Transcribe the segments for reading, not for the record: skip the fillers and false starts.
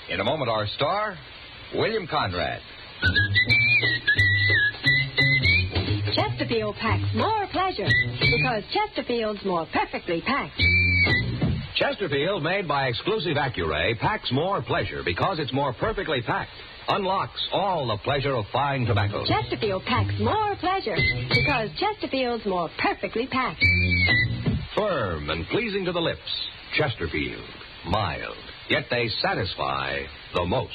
In a moment, our star, William Conrad. Chesterfield packs more pleasure because Chesterfield's more perfectly packed. Chesterfield, made by exclusive Accuray, packs more pleasure because it's more perfectly packed. Unlocks all the pleasure of fine tobacco. Chesterfield packs more pleasure because Chesterfield's more perfectly packed. Firm and pleasing to the lips. Chesterfield. Mild. Yet they satisfy the most.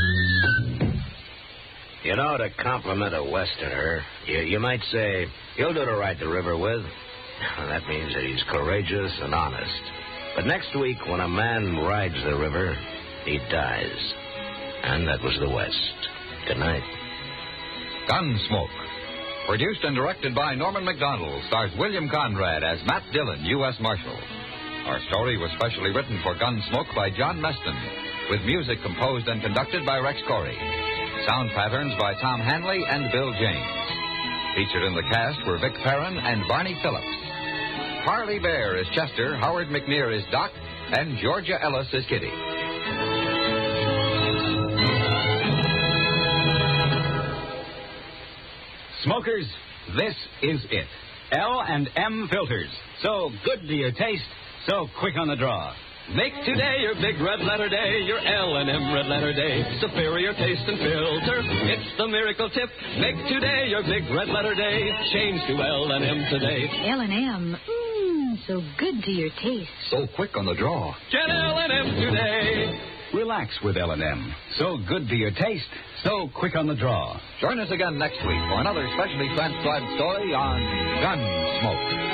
You know, to compliment a Westerner, you might say, he'll do to ride the river with. That means that he's courageous and honest. But next week, when a man rides the river, he dies. And that was the West. Good night. Gunsmoke. Produced and directed by Norman McDonald, stars William Conrad as Matt Dillon, U.S. Marshal. Our story was specially written for Gunsmoke by John Meston, with music composed and conducted by Rex Corey. Sound patterns by Tom Hanley and Bill James. Featured in the cast were Vic Perrin and Barney Phillips. Harley Bear is Chester, Howard McNear is Doc, and Georgia Ellis is Kitty. Smokers, this is it. L&M filters. So good to your taste, so quick on the draw. Make today your big red letter day, your L&M red letter day. Superior taste and filter, it's the miracle tip. Make today your big red letter day. Change to L&M today. L&M, so good to your taste. So quick on the draw. Get L&M today. Relax with L&M. So good to your taste, so quick on the draw. Join us again next week for another specially transcribed story on Gunsmoke.